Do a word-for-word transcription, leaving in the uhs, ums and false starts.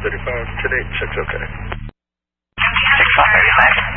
thirty-five, ten eight, check's okay. six five thirty-five.